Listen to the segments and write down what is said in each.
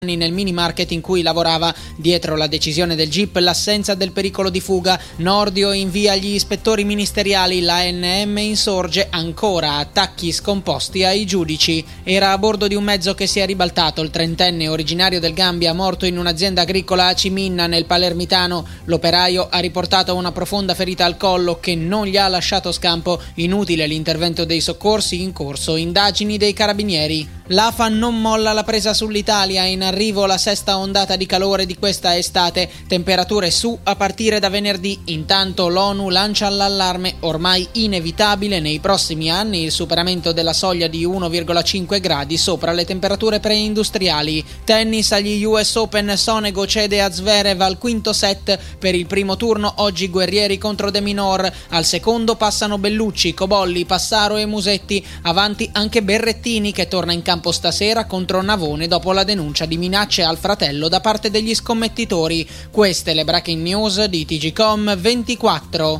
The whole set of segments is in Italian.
nel mini market in cui lavorava. Dietro la decisione del GIP l'assenza del pericolo di fuga. Nordio invia gli ispettori ministeriali, l'ANM insorge, ancora attacchi scomposti ai giudici. Era a bordo di un mezzo che si è ribaltato. Il trentenne originario del Gambia, morto in un'azienda agricola a Ciminna nel Palermitano. L'operaio ha riportato una profonda ferita al collo che non gli ha lasciato scampo. Inutile l'intervento dei soccorsi, in corso indagini dei carabinieri. L'AFA non molla la presa sull'Italia, in arrivo la sesta ondata di calore di questa estate, temperature su a partire da venerdì. Intanto l'ONU lancia l'allarme, ormai inevitabile nei prossimi anni il superamento della soglia di 1,5 gradi sopra le temperature preindustriali. Tennis agli US Open, Sonego cede a Zverev al quinto set. Per il primo turno oggi Guerrieri contro De Minaur, al secondo passano Bellucci, Cobolli, Passaro e Musetti, avanti anche Berrettini che torna in campo stasera contro Navone dopo la denuncia di minacce al fratello da parte degli scommettitori. Queste le breaking news di TGcom 24.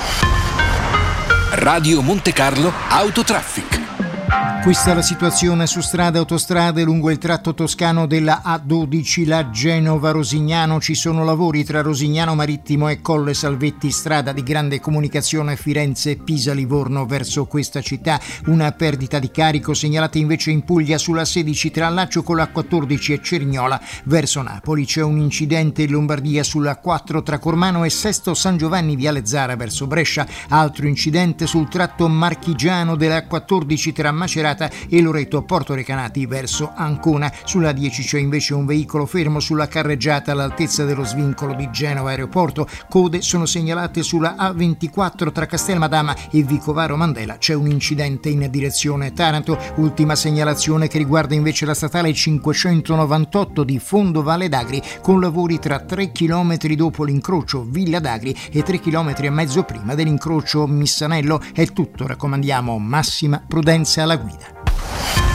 Radio Monte Carlo Autotraffic. Questa è la situazione su strade e autostrade lungo il tratto toscano della A12, la Genova-Rosignano. Ci sono lavori tra Rosignano Marittimo e Colle Salvetti, strada di grande comunicazione Firenze-Pisa-Livorno verso questa città. Una perdita di carico segnalata invece in Puglia sulla 16 tra Laccio con la 14 e Cerignola verso Napoli. C'è un incidente in Lombardia sulla 4 tra Cormano e Sesto San Giovanni Viale Zara verso Brescia. Altro incidente sul tratto marchigiano della 14 tra Macerata e Loreto Porto Recanati verso Ancona. Sulla 10 c'è invece un veicolo fermo sulla carreggiata all'altezza dello svincolo di Genova Aeroporto. Code sono segnalate sulla A24 tra Castelmadama e Vicovaro Mandela. C'è un incidente in direzione Taranto. Ultima segnalazione che riguarda invece la statale 598 di Fondo Valle d'Agri, con lavori tra 3 km dopo l'incrocio Villa d'Agri e 3 km e mezzo prima dell'incrocio Missanello. È tutto, raccomandiamo massima prudenza alla guida.